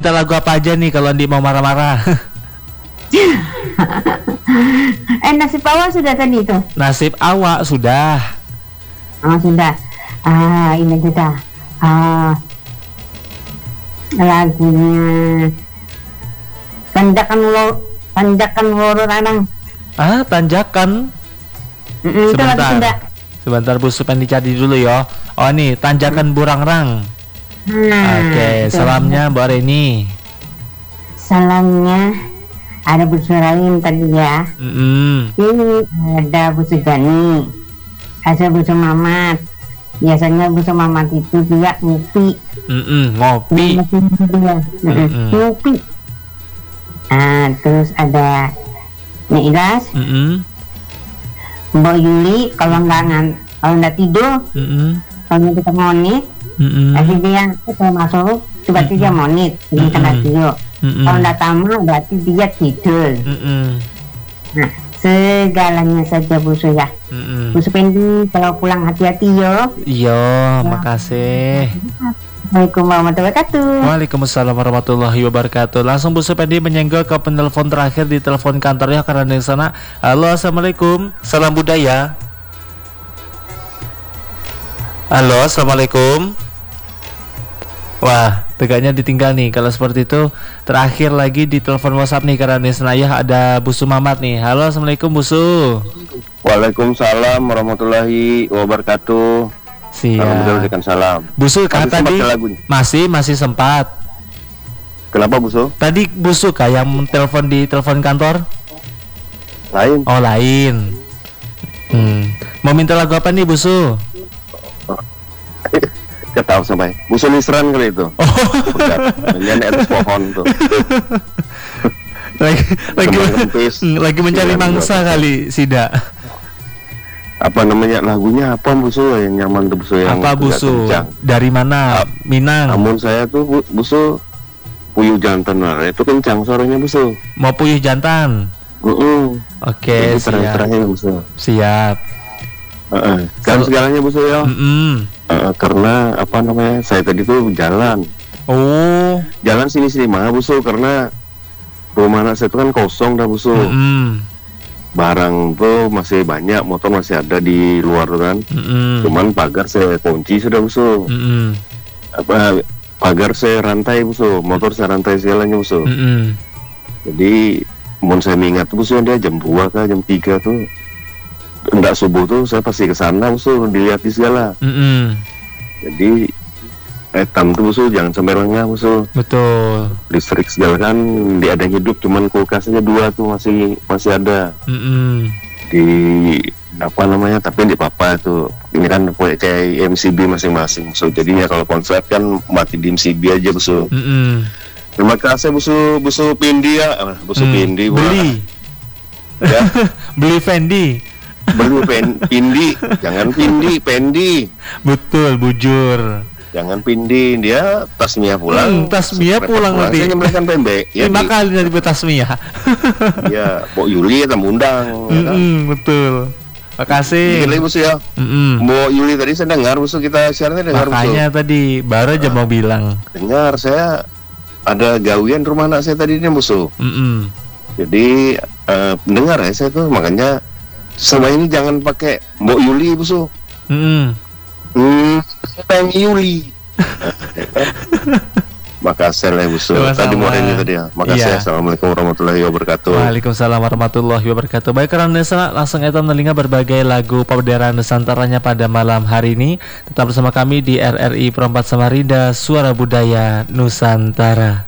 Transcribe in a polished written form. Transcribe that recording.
minta lagu apa aja nih kalau Andi mau marah-marah? Nasib awak sudah tadi itu. Nasib awak sudah. Oh sudah. Ini juga. Lagunya Tanjakan Loro Ranang. Tanjakan. Itu lagu Sunda. Sebentar Bu Supendi cari dulu ya. Oh nih Tanjakan Burangrang. Oke, salamnya Mbak Reni. Salamnya ada Bu Surain tadi ya. Ini ada Bu Sujani, ada Bu Mamat. Biasanya Bu Mamat itu dia ngopi. Ngopi. Ngopi. Terus ada Nek Ilas, Mbak Yuli kalau nggak tidur, kalau kita monit, nanti dia saya masuk, berarti dia monit, ini kena tidur. Kalau nggak tamu, berarti dia tidur. Nah, segalanya saja Bu Su ya. Bu Supendi kalau pulang hati-hati yo. Iya, makasih. Assalamualaikum warahmatullahi wabarakatuh. Waalaikumsalam warahmatullahi wabarakatuh. Langsung Bu Supendi menyenggol ke penelpon terakhir di telepon kantornya karena di sana. Halo, assalamualaikum. Salam budaya. Halo, assalamualaikum. Wah, tegaknya ditinggal nih. Kalau seperti itu, terakhir lagi di telepon WhatsApp nih karena di Senayah ada Bu Su Mamat nih. Halo, assalamualaikum Bu Su. Waalaikumsalam warahmatullahi wabarakatuh. Siap. Salam. Bu Su tadi masih sempat. Kenapa Bu Su? Tadi Bu Su yang telepon di telepon kantor? Lain. Oh lain. Mau minta lagu apa nih Bu Su? Tahu sampai Bu Su Nisran kali itu. Nyanyi atas pohon tuh. lagi mencari mangsa kali Sida. Apa namanya lagunya apa Bu Su yang nyaman tuh Bu Su yang apa Bu Su? Dari mana? Minang. Namun saya tuh Bu Su Puyuh Jantan itu kencang suaranya Bu Su. Mau Puyuh Jantan? Oke, siap. Bu Su. Siap. Kan segalanya Bu Su ya. Karena apa namanya saya tadi tuh jalan. Jalan sini mah Bu Su karena rumah anak saya itu kan kosong dah Bu Su. Barang tuh masih banyak, motor masih ada di luar tuh kan. Cuman pagar saya kunci sudah Bu Su. Pagar saya rantai Bu Su, motor saya rantai segalanya Bu Su. Jadi mohon saya ingat Bu Su dia jam 2 kah jam 3 tuh. Enggak subuh tuh saya pasti ke sana Bu Su, dilihat di segala. Jadi etam tuh Bu Su, jangan sampai lengah Bu Su. Betul. Listrik segala kan dia ada hidup, cuman kulkasnya 2 tuh masih ada. Di apa namanya, tapi di papa tuh ini kan punya kayak MCB masing-masing Bu Su. Jadinya kalau konslet kan mati di MCB aja Bu Su. Terima kasih Bu Su Pindi ya. Bu Su Pindi beli. Ya. Beli Fendi. Beli Pindi, jangan Pindi, Pendi. Betul, bujur. Jangan Pindi, dia Tasmiyah pulang. Tasmiyah pulang nanti. Saya nyembelihkan pembek. Ya, 5 kali nanti Tasmiyah. Ya, Mbok Yuli tamu undang. Ya kan? Betul. Makasih. Lagi Bu Su ya. Mbok Yuli tadi saya dengar Bu Su, kita siarannya dengar Bu Su. Makanya tadi baru aja mau bilang. Dengar, saya ada gawian rumah anak saya tadi ini Bu Su. Jadi dengar ya saya tuh, makanya sama ini jangan pakai Mbok Yuli Bu Su. Peng Yuli. Makasih lah Bu Su. Tadi mau ini tadi ya. Makasih. Assalamualaikum warahmatullahi wabarakatuh. Waalaikumsalam warahmatullahi wabarakatuh. Baik, karena langsung etam telinga berbagai lagu perdera Nusantaranya pada malam hari ini. Tetap bersama kami di RRI Perempat Samarinda, Suara Budaya Nusantara.